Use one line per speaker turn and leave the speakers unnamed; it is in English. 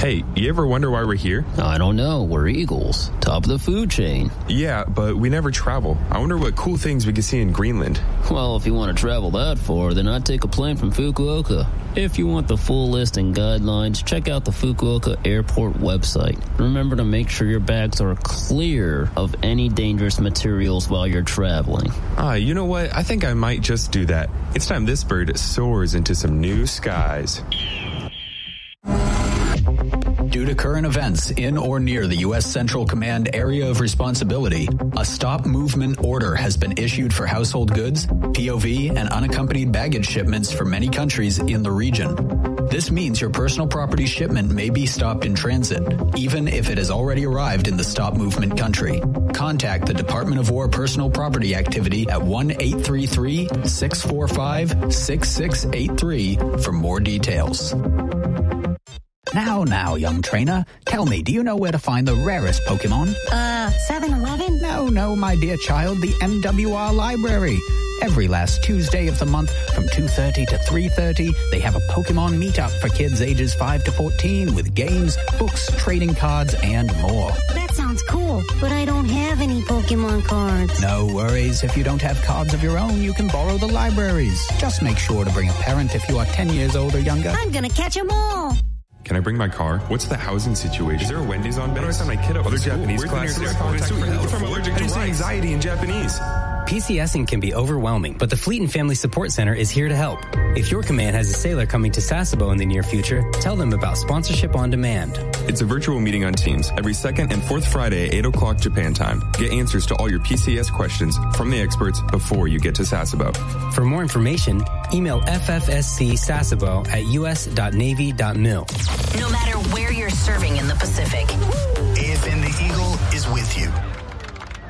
Hey, you ever wonder why we're here?
I don't know. We're eagles. Top of the food chain.
Yeah, but we never travel. I wonder what cool things we can see in Greenland.
Well, if you want to travel that far, then I'd take a plane from Fukuoka. If you want the full list and guidelines, check out the Fukuoka Airport website. Remember to make sure your bags are clear of any dangerous materials while you're traveling.
You know what? I think I might just do that. It's time this bird soars into some new skies.
Due to current events in or near the U.S. Central Command Area of Responsibility, a stop movement order has been issued for household goods, POV, and unaccompanied baggage shipments for many countries in the region. This means your personal property shipment may be stopped in transit, even if it has already arrived in the stop movement country. Contact the Department of War Personal Property Activity at 1-833-645-6683 for more details.
Now, young trainer, tell me, do you know where to find the rarest Pokemon?
7-Eleven?
No, my dear child, the MWR Library. Every last Tuesday of the month from 2:30 to 3:30, they have a Pokemon meetup for kids ages 5 to 14 with games, books, trading cards, and more.
That sounds cool, but I don't have any Pokemon cards.
No worries. If you don't have cards of your own, you can borrow the libraries. Just make sure to bring a parent if you are 10 years old or younger.
I'm gonna catch them all.
Can I bring my car? What's the housing situation? Is there a Wendy's on base? How do I send my kid up? Other Japanese classes? What if I'm allergic to anxiety in Japanese?
PCSing can be overwhelming, but the Fleet and Family Support Center is here to help. If your command has a sailor coming to Sasebo in the near future, tell them about Sponsorship on Demand.
It's a virtual meeting on Teams every second and fourth Friday at 8 o'clock Japan time. Get answers to all your PCS questions from the experts before you get to Sasebo.
For more information, email ffscsasebo@us.navy.mil.
No matter where you're serving in the Pacific.
If